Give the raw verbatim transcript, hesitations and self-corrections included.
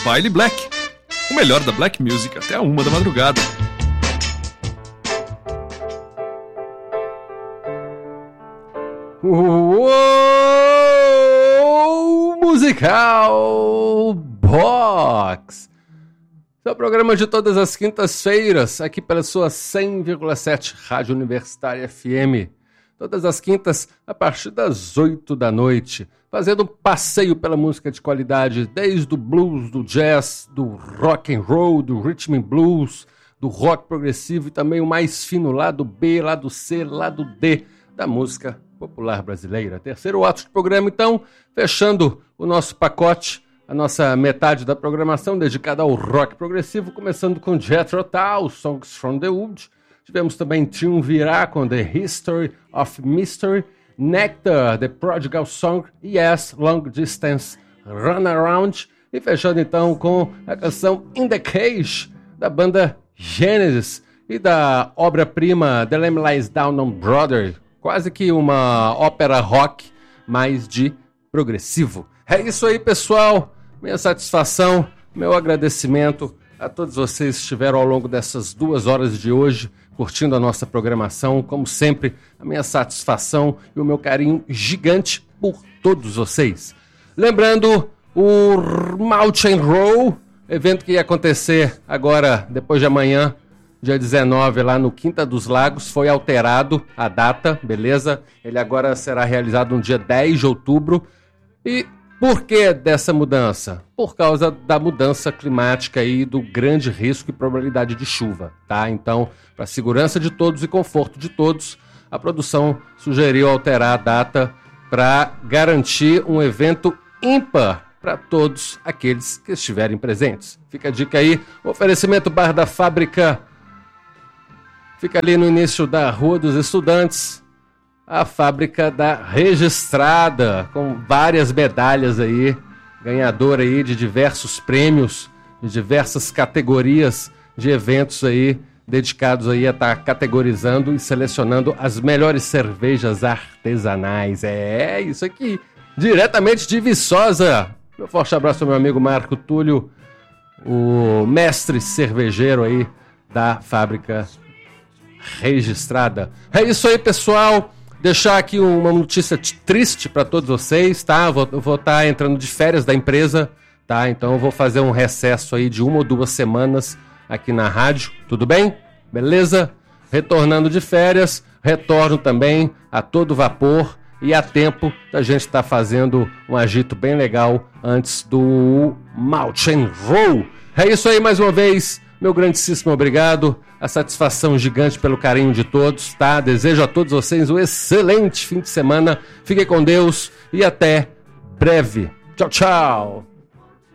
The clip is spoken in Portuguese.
Baile Black, o melhor da Black Music até a uma da madrugada. Uou, musical Box, seu programa de todas as quintas-feiras, aqui pela sua cem vírgula sete Rádio Universitária F M. Todas as quintas, a partir das oito da noite, fazendo um passeio pela música de qualidade, desde o blues, do jazz, do rock and roll, do rhythm and blues, do rock progressivo e também o mais fino lado B, lado C, lado D da música popular brasileira. Terceiro ato de programa, então, fechando o nosso pacote, a nossa metade da programação dedicada ao rock progressivo, começando com Jethro Tull, Songs from the Wood. Tivemos também Triumvirat com The History of Mystery, Nectar, The Prodigal Song, Yes, Long Distance Runaround, e fechando então com a canção In the Cage, da banda Genesis, e da obra-prima The Lamb Lies Down on Broadway, quase que uma ópera rock, mas de progressivo. É isso aí, pessoal, minha satisfação, meu agradecimento a todos vocês que estiveram ao longo dessas duas horas de hoje curtindo a nossa programação. Como sempre, a minha satisfação e o meu carinho gigante por todos vocês. Lembrando, o Mountain Roll, evento que ia acontecer agora, depois de amanhã, dia dezenove, lá no Quinta dos Lagos, foi alterado a data, beleza? Ele agora será realizado no dia dez de outubro. E por que dessa mudança? Por causa da mudança climática e do grande risco e probabilidade de chuva, tá? Então, para a segurança de todos e conforto de todos, a produção sugeriu alterar a data para garantir um evento ímpar para todos aqueles que estiverem presentes. Fica a dica aí, oferecimento Bar da Fábrica, fica ali no início da Rua dos Estudantes, a fábrica da Registrada, com várias medalhas aí, ganhadora aí de diversos prêmios, de diversas categorias de eventos aí, dedicados aí a estar tá categorizando e selecionando as melhores cervejas artesanais. É isso aqui, diretamente de Viçosa. Meu forte abraço ao meu amigo Marco Túlio, o mestre cervejeiro aí da fábrica Registrada. É isso aí, pessoal. Deixar aqui uma notícia triste para todos vocês, tá? Eu vou, eu vou estar entrando de férias da empresa, tá? Então eu vou fazer um recesso aí de uma ou duas semanas aqui na rádio, tudo bem? Beleza? Retornando de férias, retorno também a todo vapor e a tempo da gente estar fazendo um agito bem legal antes do Mountain Roll. É isso aí, mais uma vez, meu grandíssimo obrigado. A satisfação gigante pelo carinho de todos, tá? Desejo a todos vocês um excelente fim de semana. Fiquem com Deus e até breve. Tchau, tchau!